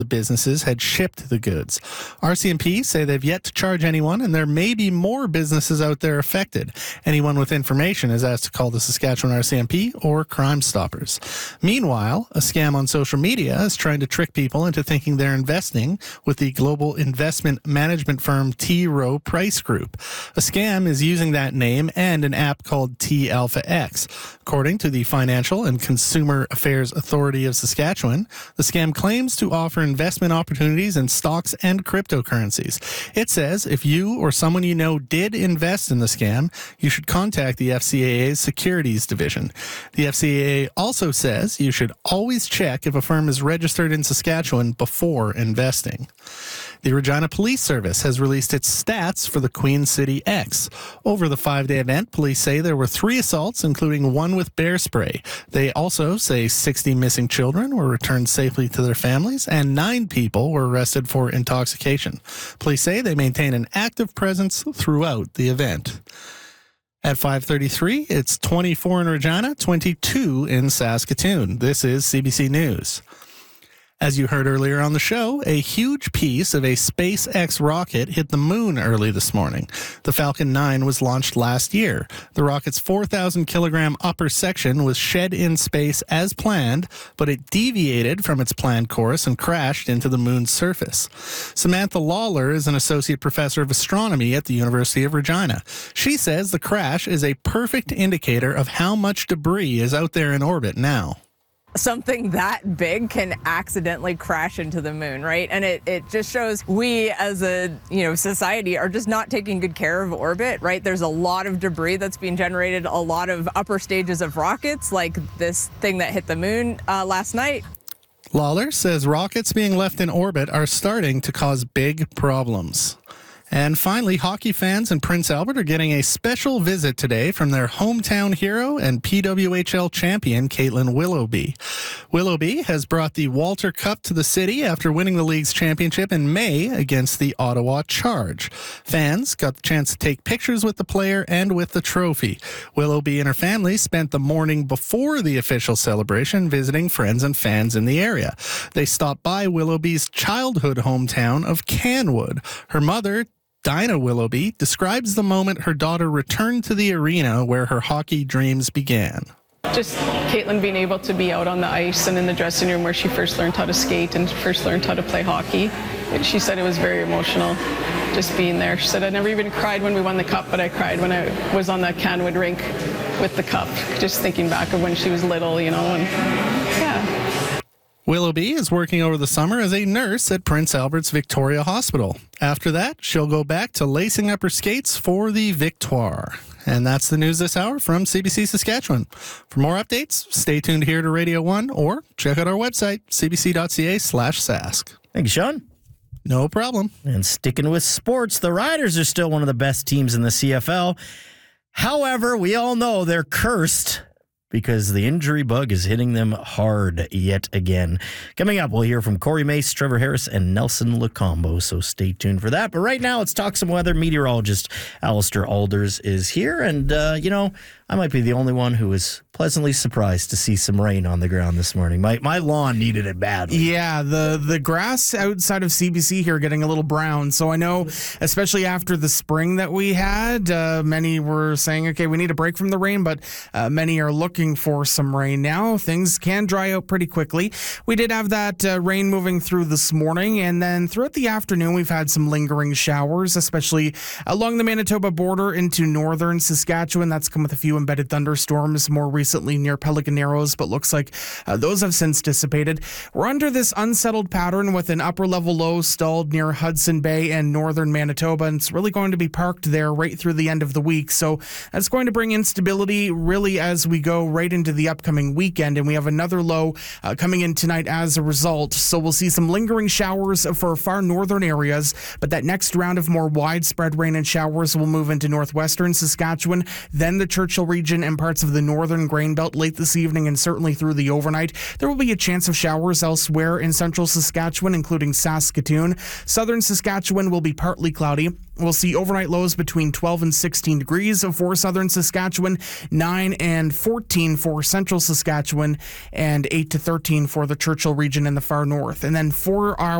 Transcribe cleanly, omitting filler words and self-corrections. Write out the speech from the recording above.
the businesses had shipped the goods. RCMP say they've yet to charge anyone, and there may be more businesses out there affected. Anyone with information is asked to call the Saskatchewan RCMP or Crime Stoppers. Meanwhile, a scam on social media is trying to trick people into thinking they're investing with the global investment management firm T. Rowe Price Group. A scam is using that name and an app called T Alpha X. According to the Financial and Consumer Affairs Authority of Saskatchewan, the scam claims to offer investment opportunities in stocks and cryptocurrencies. It says if you or someone you know did invest in the scam, you should contact the FCAA's Securities Division. The FCAA also says you should always check if a firm is registered in Saskatchewan before investing. The Regina Police Service has released its stats for the Queen City X. Over the 5-day event, police say there were 3 assaults, including one with bear spray. They also say 60 missing children were returned safely to their families, and 9 people were arrested for intoxication. Police say they maintain an active presence throughout the event. At 5:33, it's 24 in Regina, 22 in Saskatoon. This is CBC News. As you heard earlier on the show, a huge piece of a SpaceX rocket hit the moon early this morning. The Falcon 9 was launched last year. The rocket's 4,000-kilogram upper section was shed in space as planned, but it deviated from its planned course and crashed into the moon's surface. Samantha Lawler is an associate professor of astronomy at the University of Regina. She says the crash is a perfect indicator of how much debris is out there in orbit now. Something that big can accidentally crash into the moon, right? And it just shows we as a society are just not taking good care of orbit, right? There's a lot of debris that's being generated, a lot of upper stages of rockets, like this thing that hit the moon last night. Lawler says rockets being left in orbit are starting to cause big problems. And finally, hockey fans in Prince Albert are getting a special visit today from their hometown hero and PWHL champion, Caitlin Willoughby. Willoughby has brought the Walter Cup to the city after winning the league's championship in May against the Ottawa Charge. Fans got the chance to take pictures with the player and with the trophy. Willoughby and her family spent the morning before the official celebration visiting friends and fans in the area. They stopped by Willoughby's childhood hometown of Canwood. Her mother, Dinah Willoughby, describes the moment her daughter returned to the arena where her hockey dreams began. Just Caitlin being able to be out on the ice and in the dressing room where she first learned how to skate and first learned how to play hockey. She said it was very emotional just being there. She said, I never even cried when we won the cup, but I cried when I was on the Canwood rink with the cup, just thinking back of when she was little, and yeah. Willoughby is working over the summer as a nurse at Prince Albert's Victoria Hospital. After that, she'll go back to lacing up her skates for the Victoire. And that's the news this hour from CBC Saskatchewan. For more updates, stay tuned here to Radio 1 or check out our website, cbc.ca/sask. Thank you, Sean. No problem. And sticking with sports, the Riders are still one of the best teams in the CFL. However, we all know they're cursed because the injury bug is hitting them hard yet again. Coming up, we'll hear from Corey Mace, Trevor Harris, and Nelson Lacombo, so stay tuned for that. But right now, let's talk some weather. Meteorologist Alistair Alders is here, and, I might be the only one who was pleasantly surprised to see some rain on the ground this morning. My lawn needed it badly. Yeah, the grass outside of CBC here getting a little brown. So I know, especially after the spring that we had, many were saying, okay, we need a break from the rain, but many are looking for some rain now. Things can dry out pretty quickly. We did have that rain moving through this morning, and then throughout the afternoon, we've had some lingering showers, especially along the Manitoba border into northern Saskatchewan. That's come with a few embedded thunderstorms more recently near Pelican Narrows, but looks like those have since dissipated. We're under this unsettled pattern with an upper level low stalled near Hudson Bay and northern Manitoba, and it's really going to be parked there right through the end of the week. So that's going to bring instability really as we go right into the upcoming weekend, and we have another low coming in tonight as a result. So we'll see some lingering showers for far northern areas, but that next round of more widespread rain and showers will move into northwestern Saskatchewan, then the Churchill region and parts of the northern grain belt late this evening and certainly through the overnight. There will be a chance of showers elsewhere in central Saskatchewan, including Saskatoon. Southern Saskatchewan will be partly cloudy. We'll see overnight lows between 12 and 16 degrees for southern Saskatchewan, 9 and 14 for central Saskatchewan, and 8 to 13 for the Churchill region in the far north. And then for our